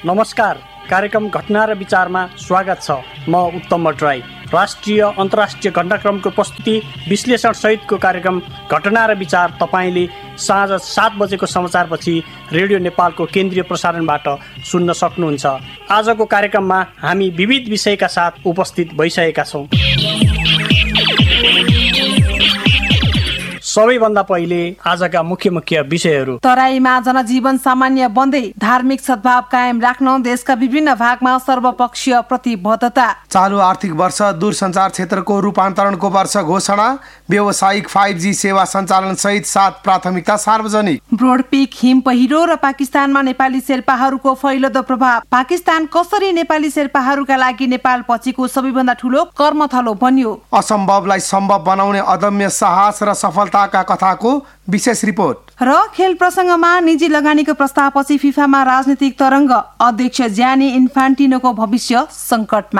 नमस्कार, कार्यक्रम घटना र विचारमा स्वागत छ। म उत्तम भट्टराई। राष्ट्रिय अन्तर्राष्ट्रिय घटनाक्रमको प्रस्तुति विश्लेषण सहितको कार्यक्रम घटना र विचार तपाईँले साँझ 7 बजेको समाचारपछि रेडियो नेपालको केन्द्रीय प्रसारणबाट सुन्न सक्नुहुन्छ। आजको कार्यक्रममा हामी विविध विषयका साथ उपस्थित भइसकेका छौँ। सबैभन्दा पहिले आजका मुख्य विषयहरू। तराईमा जनजीवन सामान्य बन्दै धार्मिक सद्भाव कायम राख्न देशका विभिन्न भागमा सर्वपक्षीय प्रतिबद्धता। चालु आर्थिक वर्ष दूरसञ्चार क्षेत्रको रूपान्तरणको वर्ष घोषणा। व्यावसायिक 5G सेवा सञ्चालन सहित 7 प्राथमिकता सार्वजनिक। ब्रोडपिक हिम पहिरो र पाकिस्तानमा नेपाली शेर्पाहरूको फैलदो प्रभाव। पाकिस्तान कसरी नेपाली शेर्पाहरूका लागि नेपाल पछिको सबैभन्दा ठूलो कर्मथलो बन्यो। असम्भवलाई सम्भव बनाउने अदम्य साहस र सफलता का कथाको विशेष रिपोर्ट। र खेल प्रसङ्गमा निजी लगानीको प्रस्तावपछि फिफामा राजनीतिक तरङ्ग। अध्यक्ष ज्यानी इन्फान्टिनोको भविष्य सङ्कटमा।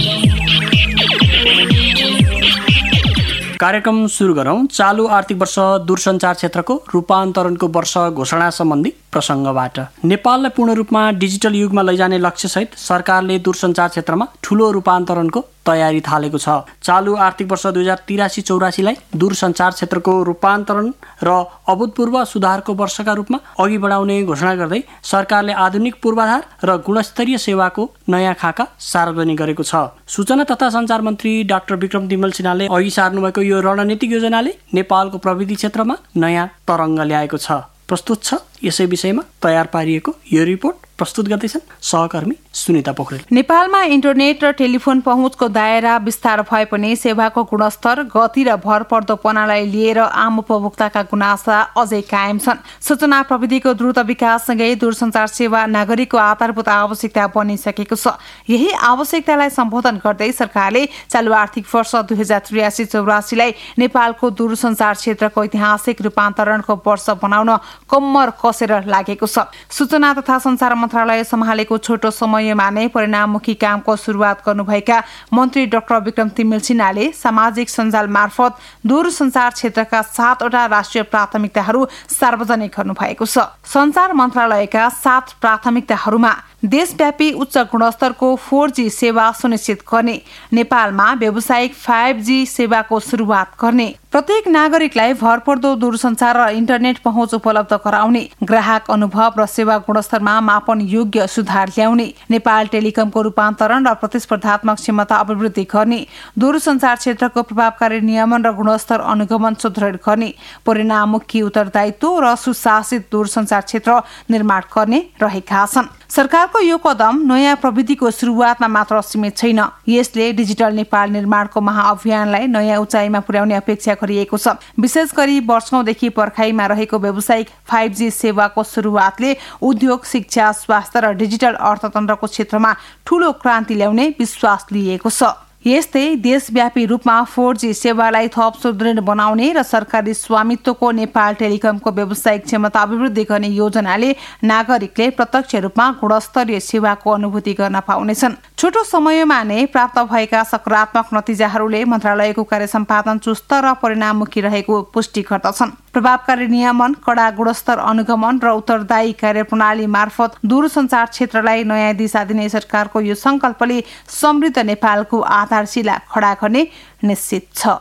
कार्यक्रम सुरु गरौँ। चालु आर्थिक वर्ष दूरसञ्चार क्षेत्रको रूपान्तरणको वर्ष घोषणा सम्बन्धी प्रसङ्गबाट। नेपाललाई पूर्ण रूपमा डिजिटल युगमा लैजाने लक्ष्यसहित सरकारले दूरसञ्चार क्षेत्रमा ठूलो रूपान्तरणको तयारी थालेको छ। चालु आर्थिक वर्ष 2083-84लाई दूरसञ्चार क्षेत्रको रूपान्तरण र अभूतपूर्व सुधारको वर्षका रूपमा अघि बढाउने घोषणा गर्दै सरकारले आधुनिक पूर्वाधार र गुणस्तरीय सेवाको नयाँ खाका सार्वजनिक गरेको छ। सूचना तथा सञ्चार मन्त्री डाक्टर विक्रम तिमल सिन्हाले अघि सार्नुभएको यो रणनीतिक योजनाले नेपालको प्रविधि क्षेत्रमा नयाँ तरङ्ग ल्याएको छ। प्रस्तुत छ यसै विषयमा तयार पारिएको यो रिपोर्ट। प्रस्तुत गर्दैछन् सहकर्मी सुनिता पोखरेल। नेपालमा इन्टरनेट र टेलिफोन पहुँचको दायरा विस्तार भए पनि सेवाको गुणस्तर, गति र भरपर्दोपनालाई लिएर आम उपभोक्ताका गुनासा अझै कायम छन्। सूचना प्रविधिको द्रुत विकाससँगै दूरसञ्चार सेवा नागरिकको आधारभूत आवश्यकता बनिसकेको छ। यही आवश्यकतालाई सम्बोधन गर्दै सरकारले चालु आर्थिक वर्ष 2083-84लाई नेपालको दूरसञ्चार क्षेत्रको ऐतिहासिक रूपान्तरणको वर्ष बनाउन कम्मर कसेर लागेको छ। सूचना तथा सञ्चार मन्त्रालय सम्हालेको छोटो समयमा नै परिणाममुखी कामको सुरुवात गर्नुभएका मन्त्री डाक्टर विक्रम तिमल सिन्हाले सामाजिक सञ्जाल मार्फत दूरसञ्चार क्षेत्रका 7वटा राष्ट्रिय प्राथमिकताहरू सार्वजनिक गर्नुभएको छ। सञ्चार मन्त्रालयका 7 प्राथमिकताहरूमा देशव्यापी उच्च गुणस्तरको 4G सेवा सुनिश्चित गर्ने, नेपालमा व्यावसायिक 5G सेवाको सुरुवात गर्ने, प्रत्येक नागरिकलाई भरपर्दो दूरसञ्चार र इन्टरनेट पहुँच उपलब्ध गराउने, ग्राहक अनुभव र सेवा गुणस्तरमा मापन योग्य सुधार ल्याउने, नेपाल टेलिकमको रूपान्तरण र प्रतिस्पर्धात्मक क्षमता अभिवृद्धि गर्ने, दूरसञ्चार क्षेत्रको प्रभावकारी नियमन र गुणस्तर अनुगमन सुदृढ गर्ने, परिणाममुखी उत्तरदायित्व र सुशासित दूरसञ्चार क्षेत्र निर्माण गर्ने रहेका छन्। सरकारको यो कदम नयाँ प्रविधिको सुरुवातमा मात्र सीमित छैन। यसले डिजिटल नेपाल निर्माणको महाअभियानलाई नयाँ उचाइमा पुर्याउने अपेक्षा गरिएको छ। विशेष गरी वर्षौंदेखि पर्खाइमा रहेको व्यावसायिक 5G सेवाको सुरुवातले उद्योग, शिक्षा, स्वास्थ्य र डिजिटल अर्थतन्त्रको क्षेत्रमा ठूलो क्रान्ति ल्याउने विश्वास लिएको छ। यस्तै देशव्यापी रूपमा 4G सेवालाई थप सुदृढ बनाउने र सरकारी स्वामित्वको नेपाल टेलिकमको व्यावसायिक क्षमता अभिवृद्धि गर्ने योजनाले नागरिकले प्रत्यक्ष रूपमा गुणस्तरीय सेवाको अनुभूति गर्न पाउनेछन्। छोटो समयमा नै प्राप्त भएका सकारात्मक नतिजाहरूले मन्त्रालयको कार्य सम्पादन चुस्त र परिणाममुखी रहेको पुष्टि गर्दछन्। प्रभावकारी नियमन, कडा गुणस्तर अनुगमन र उत्तरदायी कार्यप्रणाली मार्फत दूरसञ्चार क्षेत्रलाई नयाँ दिशा दिने सरकारको यो संकल्पले समृद्ध नेपालको आधारशिला खडा गर्ने निश्चित छ।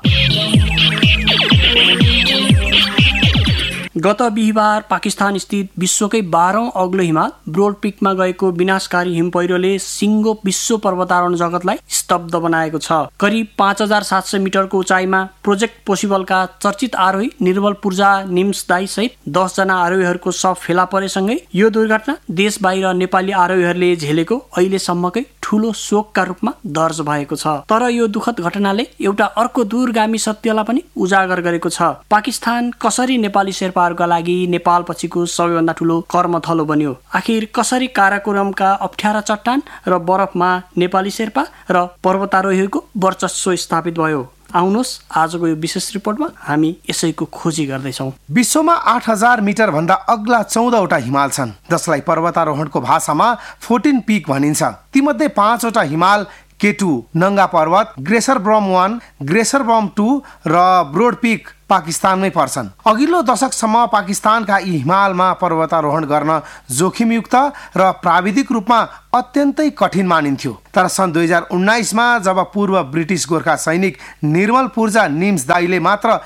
गत बिहिबार पाकिस्तान स्थित विश्वकै 12औं अग्लो हिमाल ब्रोडपिकमा गएको विनाशकारी हिम पहिरोले सिङ्गो विश्व पर्वतारोहण जगतलाई स्तब्ध बनाएको छ। करिब 5700 मिटरको उचाइमा प्रोजेक्ट पोसिबलका चर्चित आरोही निर्मल पूर्जा निम्सदाई सहित 10 जना आरोहीहरूको शव फेला परेसँगै यो दुर्घटना देश बाहिर नेपाली आरोहीहरूले झेलेको अहिलेसम्मकै ठूलो शोकका रूपमा दर्ज भएको छ। तर यो दुःखद घटनाले एउटा अर्को दूरगामी सत्यलाई पनि उजागर गरेको छ। पाकिस्तान कसरी नेपाली शेर्पाहरूका लागि नेपाल पछिको सबैभन्दा ठूलो कर्मथलो बन्यो। आखिर कसरी काराकोरमका अप्ठ्यारा चट्टान र बरफमा नेपाली शेर्पा र पर्वतारोहीहरूको वर्चस्व स्थापित भयो। आउनुहोस् आजको यो विशेष रिपोर्टमा हामी यसैको खोजी गर्दैछौँ। विश्वमा 8000 मिटर भन्दा अग्ला 14वटा हिमाल छन्, जसलाई पर्वतारोहणको भाषामा 14 पीक भनिन्छ। तीमध्ये 5वटा हिमाल K2 नङ्गा पर्वत, ग्रेसर ब्रम 1, ग्रेसर ब्रम 2 र ब्रोड पिक पाकिस्तानमै पर्छन्। अघिल्लो दशकसम्म पाकिस्तानका यी हिमालमा पर्वतारोहण गर्न जोखिमयुक्त र प्राविधिक रूपमा अत्यन्तै कठिन मानिन्थ्यो। तर सन् 2019मा जब पूर्व ब्रिटिस गोर्खा सैनिक निर्मल पूर्जा निम्स दाईले मात्र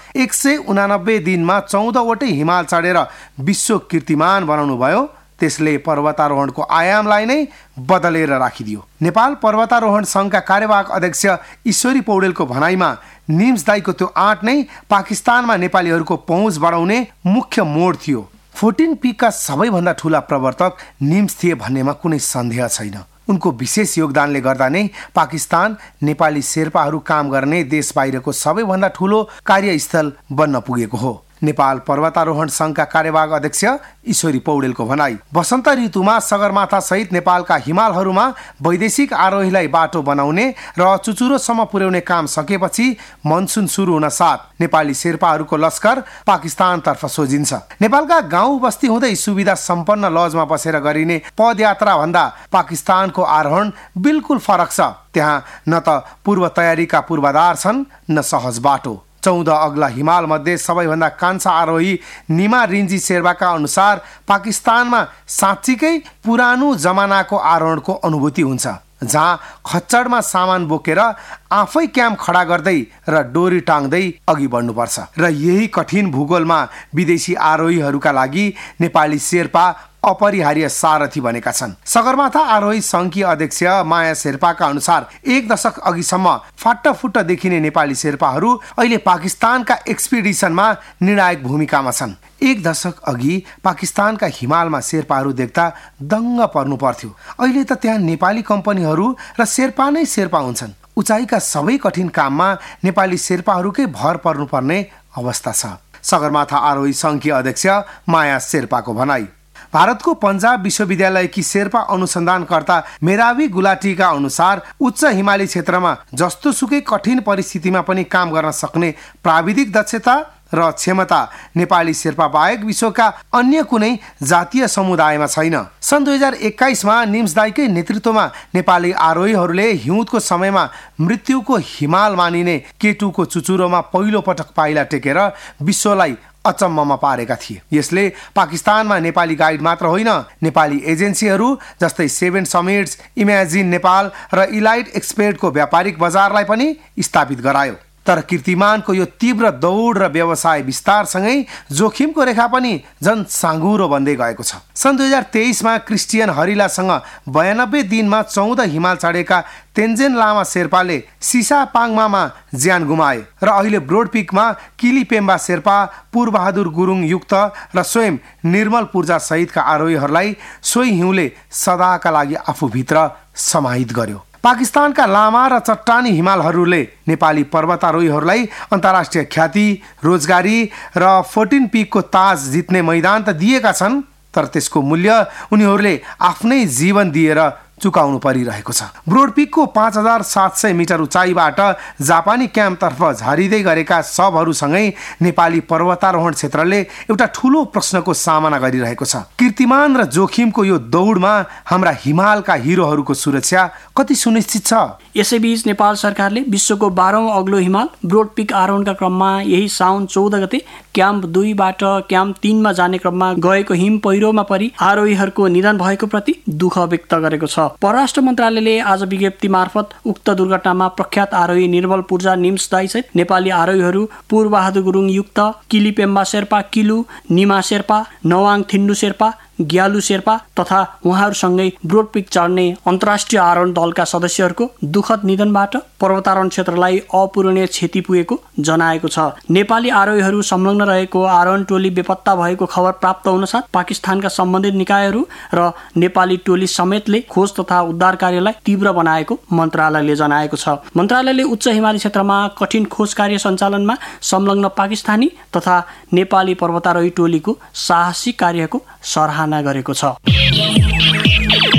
189 दिनमा 14 वटै हिमाल चढेर विश्व कीर्तिमान बनाउनु भयो, त्यसले पर्वतारोहणको आयामलाई नै बदलेर राखिदियो। नेपाल पर्वतारोहण सङ्घका कार्यवाहक अध्यक्ष ईश्वरी पौडेलको भनाइमा निम्स दाईको त्यो आँट नै पाकिस्तानमा नेपालीहरूको पहुँच बढाउने मुख्य मोड थियो। 14 पिकका सबैभन्दा ठूला प्रवर्तक निम्स थिए भन्नेमा कुनै सन्देह छैन। उनको विशेष योगदानले गर्दा नै पाकिस्तान नेपाली शेर्पाहरू काम गर्ने देश बाहिरको सबैभन्दा ठूलो कार्यस्थल बन्न पुगेको हो। नेपाल पर्वतारोहण सङ्घका कार्यवाहक अध्यक्ष ईश्वरी पौडेलको भनाई, वसन्त ऋतुमा सगरमाथा सहित नेपालका हिमालहरूमा वैदेशिक आरोहीलाई बाटो बनाउने र चुचुरोसम्म पुर्याउने काम सकेपछि मनसुन सुरु हुन साथ नेपाली शेर्पाहरूको लस्कर पाकिस्तानतर्फ सोझिन्छ। नेपालका गाउँ बस्ती हुँदै सुविधा सम्पन्न लजमा बसेर गरिने पदयात्रा भन्दा पाकिस्तानको आरोहण बिल्कुल फरक छ। त्यहाँ न त पूर्व तयारीका पूर्वाधार छन् न सहज बाटो। 14 अग्ला हिमाल मध्ये सबैभन्दा कान्छा आरोही निमा रिन्जी शेर्पाका अनुसार पाकिस्तानमा साँच्चीकै पुरानो जमानाको आरोहणको अनुभूति हुन्छ, जहाँ खच्चडमा सामान बोकेर आफै क्याम्प खडा गर्दै र डोरी टाङ्दै अघि बढ्नुपर्छ। र यही कठिन भूगोलमा विदेशी आरोहीहरूका लागि नेपाली शेर्पा अपरिहार्य सारथी बनेका छन्। सगरमाथा आरोही सङ्घकी अध्यक्ष माया शेर्पाका अनुसार 1 दशक अघिसम्म फाटाफुट्टा देखिने नेपाली शेर्पाहरू अहिले पाकिस्तानका एक्सपिडिसनमा निर्णायक भूमिकामा छन्। 1 दशक अघि पाकिस्तानका हिमालमा शेर्पाहरू देख्दा दङ्ग पर्नु पर्थ्यो। अहिले त त्यहाँ नेपाली कम्पनीहरू र शेर्पा नै शेर्पा हुन्छन्। उचाइका सबै कठिन काममा नेपाली शेर्पाहरूकै भर पर्नुपर्ने अवस्था छ। सगरमाथा आरोही सङ्घकी अध्यक्ष माया शेर्पाको भनाई। भारतको पन्जाब विश्वविद्यालयकी शेर्पा अनुसन्धानकर्ता मेरावी गुलाटीका अनुसार उच्च हिमाली क्षेत्रमा जस्तो सुकै कठिन परिस्थितिमा पनि काम गर्न सक्ने प्राविधिक दक्षता र क्षमता नेपाली शेर्पा बाहेक विश्वका अन्य कुनै जातीय समुदायमा छैन। सन् 2021मा निम्स दाईकै नेतृत्वमा नेपाली आरोहीहरूले हिउँदको समयमा मृत्युको हिमाल मानिने K2 को चुचुरोमा पहिलो पटक पाइला टेकेर विश्वलाई अचम्ममा पारेका थिए। यसले पाकिस्तानमा नेपाली गाइड मात्र होइन, नेपाली एजेन्सीहरू जस्तै 7 समिट्स, इमेजिन नेपाल र इलाइट एक्सपर्टको व्यापारिक बजारलाई पनि स्थापित गरायो। तर कीर्तिमानको यो तीव्र दौड र व्यवसाय विस्तारसँगै जोखिमको रेखा पनि झन् साँघुरो बन्दै गएको छ। सन् 2023मा क्रिस्टियन हरिलासँग 92 दिनमा 14 हिमाल चढेका तेन्जेन लामा शेर्पाले सिसा पाङमामा ज्यान गुमाए र अहिले ब्रोड पिकमा किली पेम्बा शेर्पा, पूर्वबहादुर गुरुङ युक्त र स्वयं निर्मल पूर्जा सहितका आरोहीहरूलाई सोही हिउँले सदाका लागि आफूभित्र समाहित गर्यो। पाकिस्तानका लामा र चट्टानी हिमालहरूले नेपाली पर्वतारोहीहरूलाई अन्तर्राष्ट्रिय ख्याति, रोजगारी र 14 पिकको ताज जित्ने मैदान त दिएका छन्, तर त्यसको मूल्य उनीहरूले आफ्नै जीवन दिएर चुकाउनु परिरहेको छ। ब्रोड पिकको 5700 मिटर उचाइबाट जापानी क्याम्पतर्फ झरिँदै गरेका सबहरूसँगै नेपाली पर्वतारोहण क्षेत्रले एउटा ठूलो प्रश्नको सामना गरिरहेको छ। कीर्तिमान र जोखिमको यो दौडमा हाम्रा हिमालका हिरोहरूको सुरक्षा कति सुनिश्चित छ? यसैबीच नेपाल सरकारले विश्वको 12औं अग्लो हिमाल ब्रोड पिक आरोहणका क्रममा यही साउन 14 गते क्याम्प 2 बाट क्याम्प 3 मा जाने क्रममा गएको हिम पहिरोमा परि आरोहीहरूको निधन भएको प्रति दुःख व्यक्त गरेको छ। परराष्ट्र मन्त्रालयले आज विज्ञप्ति मार्फत उक्त दुर्घटनामा प्रख्यात आरोही निर्मल पूर्जा निम्स दाई सहित नेपाली आरोहीहरू पूर्वबहादुर गुरुङ युक्त, किली पेम्बा शेर्पा किलु, निमा शेर्पा, नवाङ थिन्डु शेर्पा, ग्यालु शेर्पा तथा उहाँहरूसँगै ब्रोड पिक चढ्ने अन्तर्राष्ट्रिय आरोहण दलका सदस्यहरूको दुःखद निधनबाट पर्वतारोहण क्षेत्रलाई अपूरणीय क्षति पुगेको जनाएको छ। नेपाली आरोहीहरू संलग्न रहेको आरोहण टोली बेपत्ता भएको खबर प्राप्त हुनसाथ पाकिस्तानका सम्बन्धित निकायहरू र नेपाली टोली समेतले खोज तथा उद्धार कार्यलाई तीव्र बनाएको मन्त्रालयले जनाएको छ। मन्त्रालयले उच्च हिमाली क्षेत्रमा कठिन खोज कार्य सञ्चालनमा संलग्न पाकिस्तानी तथा नेपाली पर्वतारोही टोलीको साहसिक कार्यको सराहना गरेको छ।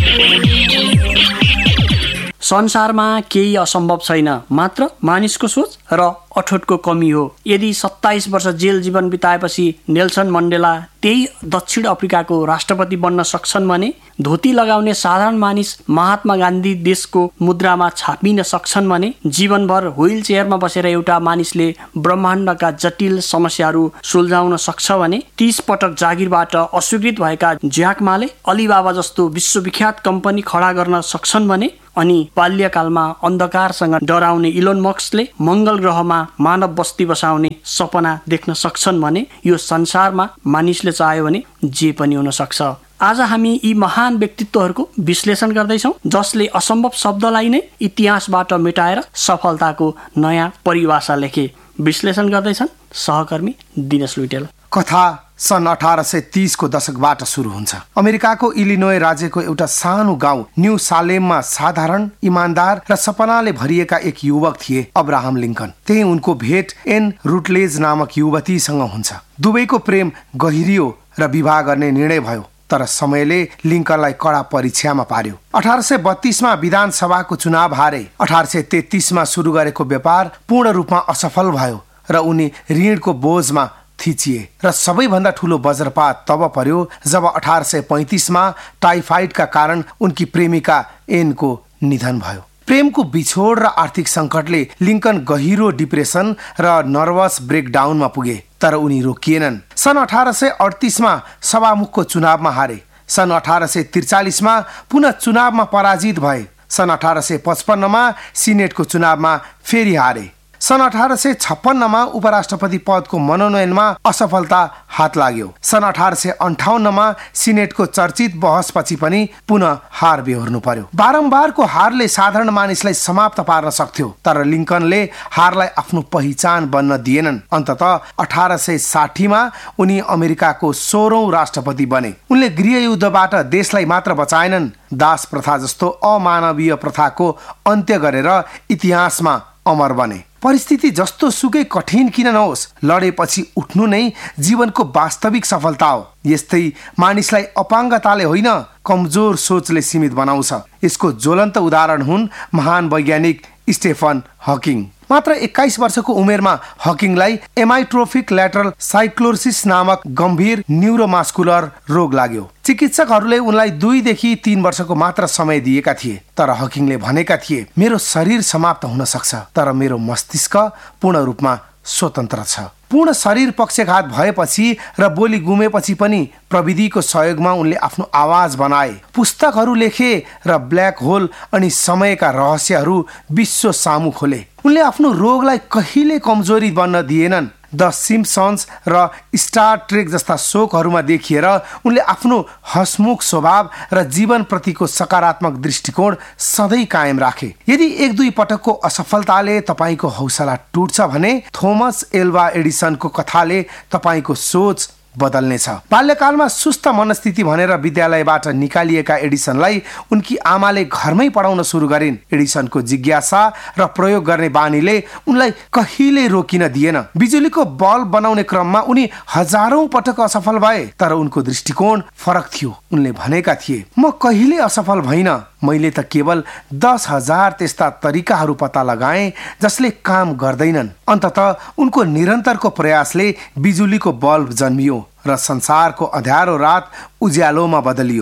संसारमा केही असम्भव छैन, मात्र मानिसको सोच र अठोटको कमी हो। यदि 27 वर्ष जेल जीवन बिताएपछि नेल्सन मण्डेला त्यही दक्षिण अफ्रिकाको राष्ट्रपति बन्न सक्छन् भने धोती लगाउने साधारण मानिस महात्मा गान्धी देशको मुद्रामा छापिन सक्छन् भने जीवनभर व्हील चेयरमा बसेर एउटा मानिसले ब्रह्माण्डका जटिल समस्याहरू सुल्झाउन सक्छ भने 30 पटक जागिरबाट अस्वीकृत भएका ज्याक माले अलिबाबा जस्तो विश्वविख्यात कम्पनी खडा गर्न सक्छन् भने अनि बाल्यकालमा अन्धकारसँग डराउने इलोन मस्कले मङ्गल ग्रहमा मानव बस्ती बसाउने सपना देख्न सक्छन् भने यो संसारमा मानिसले चाह्यो भने जे पनि हुन सक्छ। आज हामी यी महान व्यक्तित्वहरूको विश्लेषण गर्दैछौँ जसले असम्भव शब्दलाई नै इतिहासबाट मेटाएर सफलताको नयाँ परिभाषा लेखे। विश्लेषण गर्दैछन् सहकर्मी दिनेश लुइटेल। कथा सन् 1830 को दशकबाट सुरु हुन्छ। अमेरिकाको इलिनोय राज्यको एउटा सानो गाउँ न्यू सालेममा साधारण, इमान्दार र सपनाले भरिएका एक युवक थिए, अब्राहम लिङ्कन। त्यही उनको भेट एन रुटलेज नामक युवतीसँग हुन्छ। दुवैको प्रेम गहिरियो र विवाह गर्ने निर्णय भयो, तर समयले लिङ्कनलाई कडा परीक्षामा पार्यो। 1832 मा विधानसभाको चुनाव हारे। 1833 मा सुरु गरेको व्यापार पूर्ण रूपमा असफल भयो र उनी ऋणको बोझमा थिचिए र सबैभन्दा ठुलो वज्रपात तब पर्यो जब 1835 मा टाइफाइडका कारण उनकी प्रेमिका एनको निधन भयो। प्रेमको बिछोड र आर्थिक सङ्कटले लिङ्कन गहिरो डिप्रेसन र नर्भस ब्रेकडाउनमा पुगे, तर उनी रोकिएनन्। सन् 1838 मा सभामुखको चुनावमा हारे। सन् 1843 मा पुनः चुनावमा पराजित भए। सन् 1855 मा सिनेटको चुनावमा फेरि हारे। सन् 1856 मा उपराष्ट्रपति पदको मनोनयनमा असफलता हात लाग्यो। सन् 1858 मा सिनेटको चर्चित बहसपछि पनि पुनः हार बेहोर्नु पर्यो। बारम्बारको हारले साधारण मानिसलाई समाप्त पार्न सक्थ्यो, तर लिङ्कनले हारलाई आफ्नो पहिचान बन्न दिएनन्। अन्ततः 1860 मा उनी अमेरिकाको 16औं राष्ट्रपति बने। उनले गृहयुद्धबाट देशलाई मात्र बचाएनन्, दास प्रथा जस्तो अमानवीय प्रथाको अन्त्य गरेर इतिहासमा अमर बने। परिस्थिति जस्तो सुकै कठिन किन नहोस्, लडेपछि उठ्नु नै जीवनको वास्तविक सफलता हो। यस्तै मानिसलाई अपाङ्गताले होइन, कमजोर सोचले सीमित बनाउँछ। यसको ज्वलन्त उदाहरण हुन् महान वैज्ञानिक स्टेफन हकिङ। मात्र 21 वर्षको उमेरमा हकिङलाई एमाइट्रोफिक ल्याटरल साइक्लोसिस नामक गम्भीर न्युरोमास्कुलर रोग लाग्यो। चिकित्सकहरूले उनलाई 2 देखि 3 वर्षको मात्र समय दिएका थिए, तर हकिङले भनेका थिए, मेरो शरीर समाप्त हुन सक्छ, तर मेरो मस्तिष्क पूर्ण रूपमा स्वतन्त्र छ। पूर्ण शरीर पक्षघात भएपछि र बोली गुमेपछि पनि प्रविधिको सहयोगमा उनले आफ्नो आवाज बनाए, पुस्तकहरू लेखे र ब्ल्याक होल अनि समयका रहस्यहरू विश्व सामु खोले। उनले आफ्नो रोगलाई कहिले कमजोरी बन्न दिएनन्। द सिम्पसन्स र स्टार ट्रेक जस्ता शोकहरूमा देखिएर उनले आफ्नो हसमुख स्वभाव र जीवनप्रतिको सकारात्मक दृष्टिकोण सधैँ कायम राखे। यदि 1-2 पटकको असफलताले तपाईँको हौसला टुट्छ भने थोमस एल्वा एडिसनको कथाले तपाईँको सोच बदल्नेछ। बाल्यकालमा सुस्त मनस्थिति भनेर विद्यालयबाट निकालिएका एडिसनलाई उनकी आमाले घरमै पढाउन सुरु गरिन्। एडिसनको जिज्ञासा र प्रयोग गर्ने बानीले उनलाई कहिले रोकिन दिएन। बिजुलीको बल्ब बनाउने क्रममा उनी हजारौं पटक असफल भए, तर उनको दृष्टिकोण फरक थियो। उनले भनेका थिए, म कहिले असफल भइन, मैले त केवल 10,000 त्यस्ता तरिकाहरू पत्ता लगाएँ जसले काम गर्दैनन्। अन्ततः उनको निरन्तरको प्रयासले बिजुलीको बल्ब जन्मियो र संसारको अँध्यारो रात उज्यालोमा बदलियो।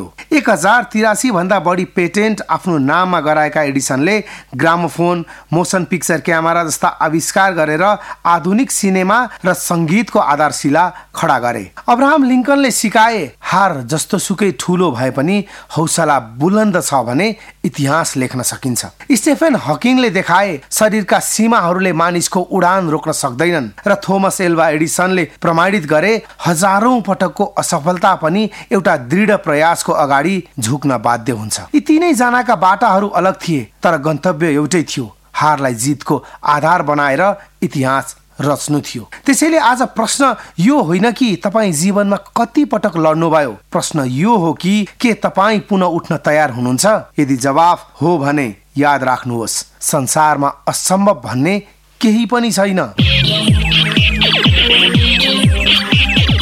1083 भन्दा बढी पेटेन्ट आफ्नो नाममा गराएका एडिसनले ग्रामोफोन, मोसन पिक्चर क्यामेरा जस्ता आविष्कार गरेर आधुनिक सिनेमा र संगीतको आधारशिला खडा गरे। अब्राहम लिङ्कनले सिकाए, हार जस्तो सुकै ठुलो भए पनि हौसला बुलन्द छ भने इतिहास लेख्न सकिन्छ। स्टेफन हकिङले देखाए, शरीरका सीमाहरूले मानिसको उडान रोक्न सक्दैनन्, र थोमस एल्वा एडिसनले प्रमाणित गरे, हजारौं पटकको असफलता पनि एउटा दृढ प्रयासको अगाडि झुक्न बाध्य हुन्छ। यी तीनै जनाका बाटाहरू अलग थिए, तर गन्तव्य एउटै थियो, हारलाई जितको आधार बनाएर इतिहास रच्नु थियो। त्यसैले आज प्रश्न यो होइन कि तपाईँ जीवनमा कति पटक लड्नुभयो, प्रश्न यो हो कि के तपाईँ पुनः उठ्न तयार हुनुहुन्छ? यदि जवाफ हो भने याद राख्नुहोस्, संसारमा असम्भव भन्ने केही पनि छैन।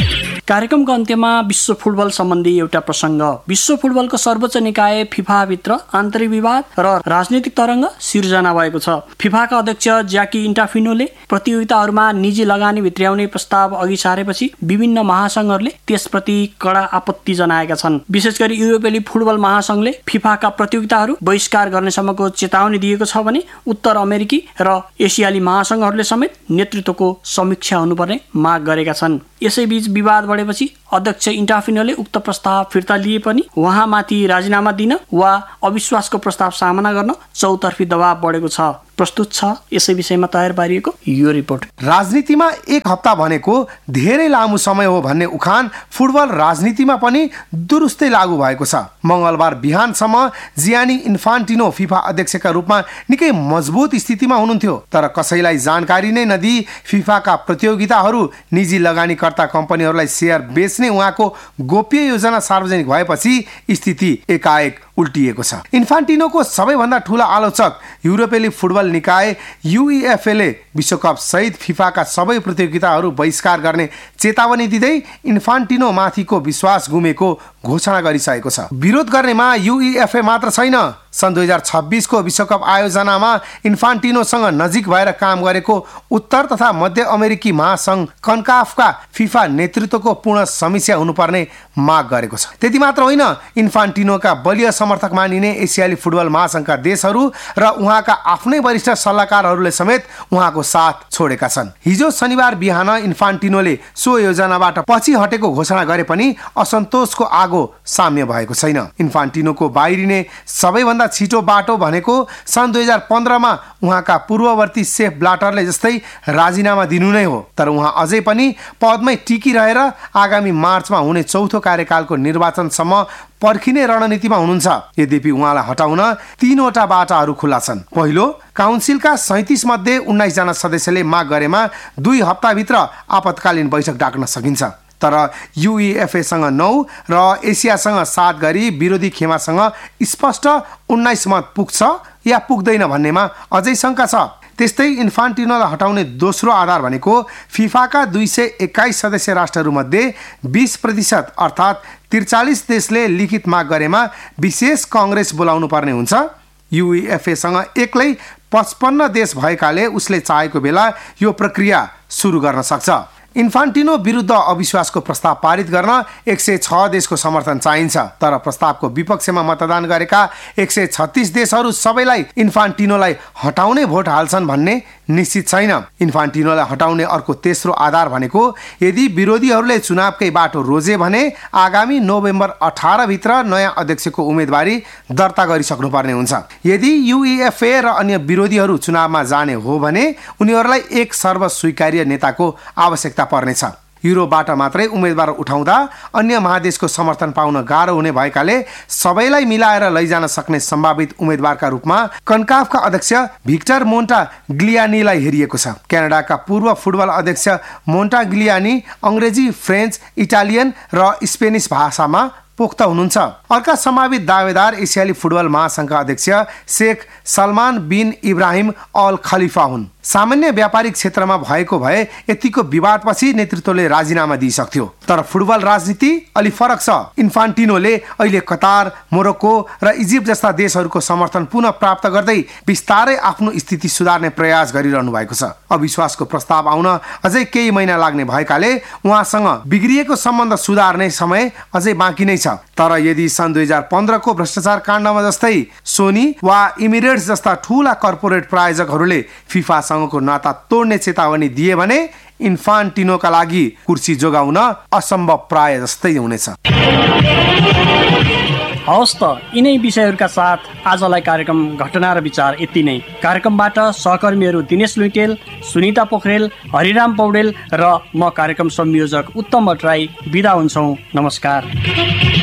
कार्यक्रमको अन्त्यमा विश्व फुटबल सम्बन्धी एउटा प्रसङ्ग। विश्व फुटबलको सर्वोच्च निकाय फिफाभित्र आन्तरिक विवाद र राजनीतिक तरङ्ग सिर्जना भएको छ। फिफाका अध्यक्ष ज्याकी इन्टाफिनोले प्रतियोगिताहरूमा निजी लगानी भित्र्याउने प्रस्ताव अघि सारेपछि विभिन्न महासङ्घहरूले त्यसप्रति कडा आपत्ति जनाएका छन्। विशेष गरी युरोपेली फुटबल महासङ्घले फिफाका प्रतियोगिताहरू बहिष्कार गर्नेसम्मको चेतावनी दिएको छ भने उत्तर अमेरिकी र एसियाली महासङ्घहरूले समेत नेतृत्वको समीक्षा हुनुपर्ने माग गरेका छन्। यसैबीच विवाद बढेपछि अध्यक्ष इन्टाफिनोले उक्त प्रस्ताव फिर्ता लिए पनि उहाँमाथि राजीनामा दिन वा अविश्वासको प्रस्ताव सामना गर्न चौतर्फी दबाव बढेको छ। प्रस्तुत छ यसै विषयमा तयार पारिएको यो रिपोर्ट। राजनीतिमा एक हप्ता भनेको धेरै लामो समय हो भन्ने उखान फुटबल राजनीतिमा पनि दुरुस्तै लागू भएको छ। मंगलबार बिहानसम्म जियानी इन्फान्टिनो फिफा अध्यक्षका रूपमा निकै मजबुत स्थितिमा हुनुहुन्थ्यो, तर कसैलाई जानकारी नै नदिई फिफाका प्रतियोगिताहरू निजी लगानीकर्ता कम्पनीहरूलाई सेयर बेच्ने उहाँको गोप्य योजना सार्वजनिक भएपछि स्थिति एकाएक उल्टिएको छ। इन्फान्टिनोको सबैभन्दा ठूला आलोचक युरोपेली फुटबल निकाय युइएफएले विश्वकप सहित फिफाका सबै प्रतियोगिताहरू बहिष्कार गर्ने चेतावनी दिँदै इन्फान्टिनो माथिको विश्वास गुमेको घोषणा गरिसकेको छ। विरोध गर्नेमा युइएफए मात्र छैन। सन् 2026 को विश्वकप आयोजनामा इन्फान्टिनोसँग नजिक भएर काम गरेको उत्तर तथा मध्य अमेरिकी महासङ्घ कन्काफका फिफा नेतृत्वको पूर्ण समीक्षा हुनुपर्ने माग गरेको छ। त्यति मात्र होइन, इन्फान्टिनोका बलियो समर्थक मानिने एसियाली फुटबल महासङ्घका देशहरू र उहाँका आफ्नै वरिष्ठ सल्लाहकारहरूले समेत उहाँको साथ छोडेका छन्। हिजो शनिबार बिहान इन्फान्टिनोले सो योजनाबाट पछि हटेको घोषणा गरे पनि असन्तोषको आगो साम्य भएको छैन। इन्फान्टिनोको बाहिरिने सबैभन्दा छिटो बाटो भनेको सन् 2015 मा उहाँका पूर्ववर्ती सेफ ब्लाटरले जस्तै राजीनामा दिनु नै हो, तर उहाँ अझै पनि पदमै टिकिरहेर आगामी मार्चमा हुने चौथो कार्यकालको निर्वाचनसम्म पर्खिने रणनीतिमा हुनुहुन्छ। यद्यपि उहाँलाई हटाउन 3 वटा बाटाहरू खुला छन्। पहिलो, काउन्सिलका 37 मध्ये 19 जना सदस्यले माग गरेमा 2 हप्ताभित्र आपतकालीन बैठक डाक्न सकिन्छ, तर युइएफएसँग 9 र एसियासँग 7 गरी विरोधी खेमासँग स्पष्ट 19 मत पुग्छ या पुग्दैन भन्नेमा अझै शङ्का छ। त्यस्तै इन्फान्टिनोलाई हटाउने दोस्रो आधार भनेको फिफाका 221 सदस्य राष्ट्रहरूमध्ये 20% अर्थात् 43 देशले लिखित माग गरेमा विशेष कङ्ग्रेस बोलाउनु पर्ने हुन्छ। युइएफएसँग एक्लै 55 देश भएकाले उसले चाहेको बेला यो प्रक्रिया सुरु गर्न सक्छ। इन्फान्टिनो विरुद्ध अविश्वासको प्रस्ताव पारित गर्न 106 देशको समर्थन चाहिन्छ, तर प्रस्तावको विपक्षमा मतदान गरेका 136 देशहरू सबैलाई इन्फान्टिनोलाई हटाउने भोट हाल्छन् भन्ने निश्चित छैन। इन्फान्टिनोलाई हटाउने अर्को तेस्रो आधार भनेको यदि विरोधीहरूले चुनावकै बाटो रोजे भने आगामी नोभेम्बर 18 भित्र नयाँ अध्यक्षको उम्मेदवारी दर्ता गरिसक्नुपर्ने हुन्छ। यदि युइएफए र अन्य विरोधीहरू चुनावमा जाने हो भने उनीहरूलाई एक सर्वस्वीकार्य नेताको आवश्यकता पर्नेछ। युरोपबाट मात्रै उम्मेदवार उठाउँदा अन्य महादेशको समर्थन पाउन गाह्रो हुने भएकाले सबैलाई मिलाएर लैजान सक्ने सम्भावित उम्मेदवारका रूपमा कन्काफका अध्यक्ष भिक्टर मोन्टाग्लियानीलाई हेरिएको छ। क्यानाडाका पूर्व फुटबल अध्यक्ष मोन्टाग्लियानी अङ्ग्रेजी, फ्रेन्च, इटालियन र स्पेनिस भाषामा पोख्त हुनुहुन्छ। अर्का सम्भावित दावेदार एसियाली फुटबल महासङ्घका अध्यक्ष शेख सलमान बिन इब्राहिम अल खलिफा हुन्। सामान्य व्यापारिक क्षेत्रमा भएको भए यतिको विवादपछि नेतृत्वले राजीनामा दिइसक्थ्यो, तर फुटबल राजनीति अलि फरक छ। इन्फान्टिनोले अहिले कतार, मोरोक्को र इजिप्ट जस्ता देशहरूको समर्थन पुनः प्राप्त गर्दै बिस्तारै आफ्नो स्थिति सुधार्ने प्रयास गरिरहनु भएको छ। अविश्वासको प्रस्ताव आउन अझै केही महिना लाग्ने भएकाले उहाँसँग बिग्रिएको सम्बन्ध सुधार्ने समय अझै बाँकी नै छ। तर यदि सन् 2015 को भ्रष्टाचार काण्डमा जस्तै सोनी वा इमिरेट्स जस्ता ठूला कर्पोरेट प्रायोजकहरूले फिफासँगको नाता तोड्ने चेतावनी दिए भने इन्फान्टिनोका लागि कुर्सी जोगाउन असम्भव प्राय जस्तै हुनेछ। हवस् त, यिनै विषयहरूका साथ आजलाई कार्यक्रम घटना र विचार यति नै। कार्यक्रमबाट सहकर्मीहरू दिनेश लुइटेल, सुनिता पोखरेल, हरिराम पौडेल र म कार्यक्रम संयोजक उत्तम भट्टराई बिदा हुन्छौँ। नमस्कार।